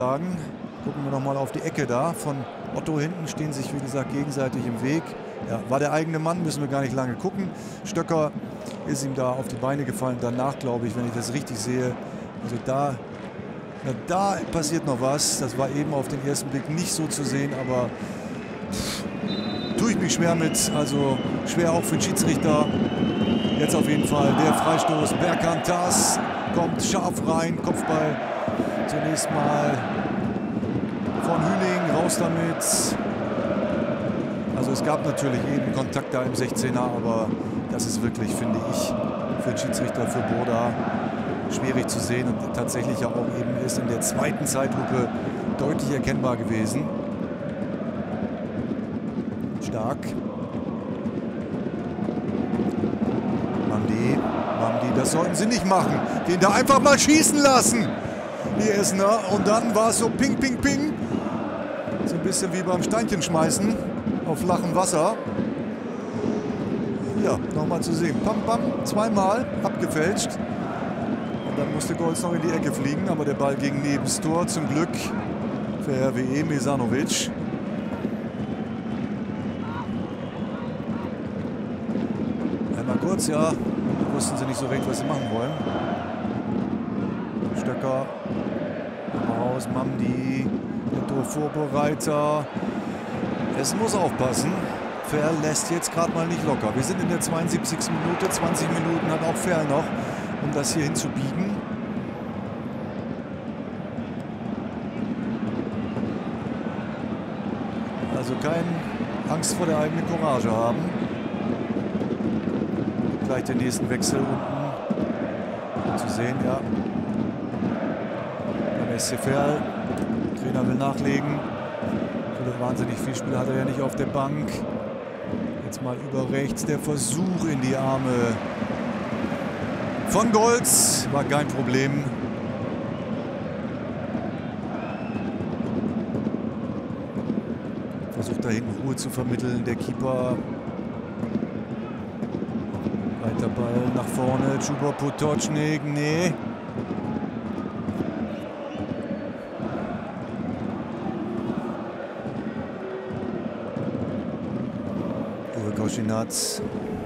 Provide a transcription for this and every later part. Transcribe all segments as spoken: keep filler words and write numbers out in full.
Sagen. Gucken wir noch mal auf die Ecke da von Otto hinten, stehen sich wie gesagt gegenseitig im Weg. Ja, war der eigene Mann, müssen wir gar nicht lange gucken. Stöcker ist ihm da auf die Beine gefallen. Danach glaube ich, wenn ich das richtig sehe, also da, na, da passiert noch was. Das war eben auf den ersten Blick nicht so zu sehen, aber pff, tue ich mich schwer mit. Also schwer auch für den Schiedsrichter. Jetzt auf jeden Fall der Freistoß. Berkan Tas kommt scharf rein, Kopfball zunächst mal von Hüning, raus damit. Also es gab natürlich eben Kontakt da im sechzehner, aber das ist wirklich, finde ich, für den Schiedsrichter, für Boda schwierig zu sehen und tatsächlich ja auch eben ist in der zweiten Zeitlupe deutlich erkennbar gewesen. Stark. Mamdi, Mamdi, das sollten sie nicht machen. Den da einfach mal schießen lassen, die Essener. Und dann war es so ping, ping, ping. So ein bisschen wie beim Steinchenschmeißen auf flachem Wasser. Ja, nochmal zu sehen. Pam, pam, zweimal abgefälscht. Und dann musste Golz noch in die Ecke fliegen, aber der Ball ging neben das Tor. Zum Glück für R W E Mesanovic. Einmal kurz, ja, wussten sie nicht so recht, was sie machen wollen. Stöcker, raus, Mamdi, der Torvorbereiter. Es muss aufpassen. Ferl lässt jetzt gerade mal nicht locker. Wir sind in der zweiundsiebzigsten Minute. zwanzig Minuten hat auch Ferl noch, um das hier hinzubiegen. Also keine Angst vor der eigenen Courage haben. Gleich den nächsten Wechsel unten zu sehen, ja. Beim S C Verl. Trainer will nachlegen. Wahnsinnig viel Spiel hat er ja nicht auf der Bank. Jetzt mal über rechts der Versuch in die Arme von Golz. War kein Problem. Versucht da hinten Ruhe zu vermitteln. Der Keeper. Weiter Ball nach vorne. Čubo Potočnik. Nee. Koschinatz.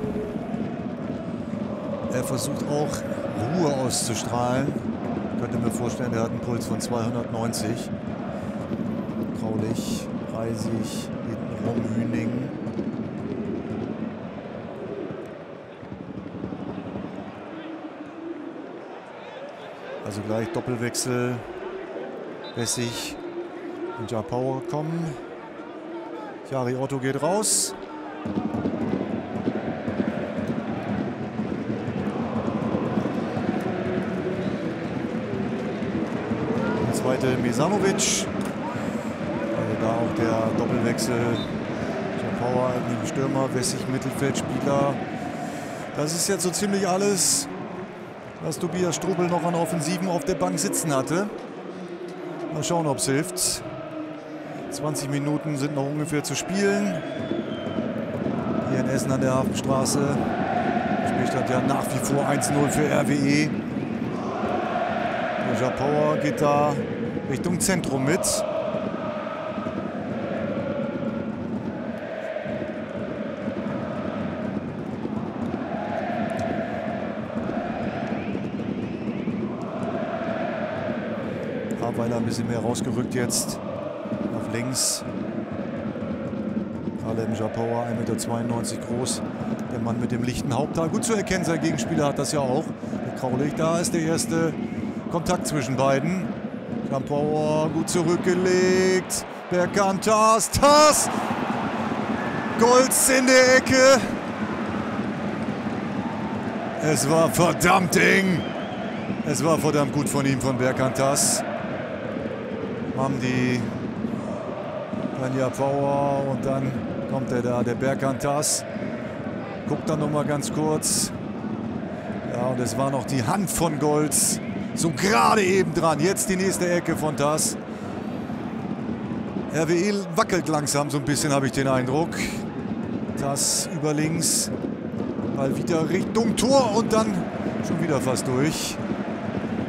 Er versucht auch Ruhe auszustrahlen. Ich könnte mir vorstellen, er hat einen Puls von zweihundertneunzig. Graulich, Reisig, hintenrum Hüning. Also gleich Doppelwechsel. Wessig und Japauer kommen. Jari Otto geht raus. Zweite Mesanovic. Also da auch der Doppelwechsel. Power neben Stürmer, Wessig Mittelfeldspieler. Das ist jetzt so ziemlich alles, was Tobias Strobel noch an Offensiven auf der Bank sitzen hatte. Mal schauen, ob es hilft. zwanzig Minuten sind noch ungefähr zu spielen. Hier in Essen an der Hafenstraße. Spielstand ja nach wie vor eins null für R W E. Der Japauer geht da Richtung Zentrum mit. Hartweiler ein bisschen mehr rausgerückt jetzt. Auf links. Kalem Japauer, ein Meter zweiundneunzig groß. Der Mann mit dem lichten Haupthaar. Gut zu erkennen, sein Gegenspieler hat das ja auch. Der Kraulich, da ist der erste Kontakt zwischen beiden. Japauer gut zurückgelegt. Berkan Tas. Tas! Golz in der Ecke. Es war verdammt eng. Es war verdammt gut von ihm, von Berkan Tas. Mamdi. Dann Japauer und dann kommt er da, der Berkan Tas. Guckt dann noch mal ganz kurz. Ja, und es war noch die Hand von Golz. So gerade eben dran. Jetzt die nächste Ecke von Tas. R W E wackelt langsam so ein bisschen, habe ich den Eindruck. Tas über links. Mal wieder Richtung Tor und dann schon wieder fast durch.